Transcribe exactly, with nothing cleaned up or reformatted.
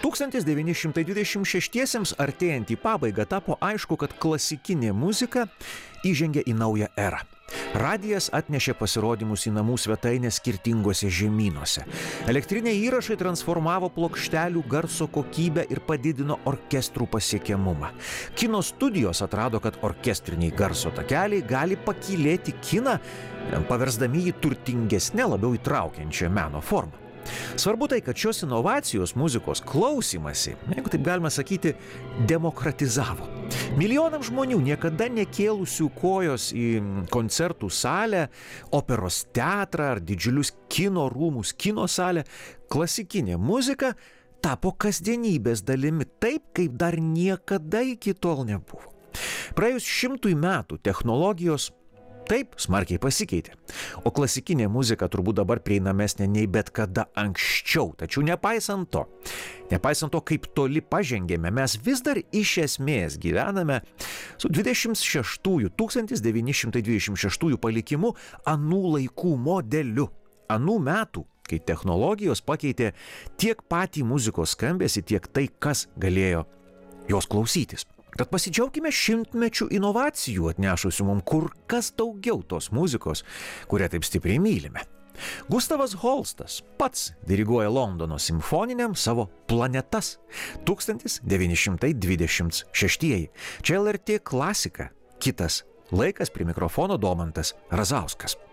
tūkstantis devyni šimtai dvidešimt šeštiesiems artėjant į pabaigą tapo aišku, kad klasikinė muzika įžengė į naują erą. Radijas atnešė pasirodymus į namų svetainę skirtingose žemynuose. Elektriniai įrašai transformavo plokštelių garso kokybę ir padidino orkestrų pasiekiamumą. Kino studijos atrado, kad orkestriniai garso takeliai gali pakylėti kiną, paversdami jį turtingesnę, labiau įtraukiančią meno formą. Svarbu tai, kad šios inovacijos muzikos klausymasi, jeigu taip galima sakyti, demokratizavo. Milijonams žmonių niekada nekėlusių kojos į koncertų salę, operos teatrą ar didžiulius kino rūmus, kino salę, klasikinė muzika tapo kasdienybės dalimi taip, kaip dar niekada iki tol nebuvo. Praėjus šimtui metų technologijos taip smarkiai pasikeitė, o klasikinė muzika turbūt dabar prieinamesnė nei bet kada anksčiau. Tačiau nepaisant to, nepaisant to, kaip toli pažengėme, mes vis dar iš esmės gyvename su dvidešimt šeštųjų, tūkstantis devyni šimtai dvidešimt šeštųjų palikimu anų laikų modeliu. Anų metų, kai technologijos pakeitė tiek patį muzikos skambesį, tiek tai, kas galėjo jos klausytis. Tad pasidžiaukime šimtmečių inovacijų atnešusių mums kur kas daugiau tos muzikos, kurią taip stipriai mylime. Gustavas Holstas pats diriguoja Londono simfoniniam savo Planetas tūkstantis devyni šimtai dvidešimt šeštieji. Čia L R T klasika. Kitas laikas, prie mikrofono Domantas Razauskas.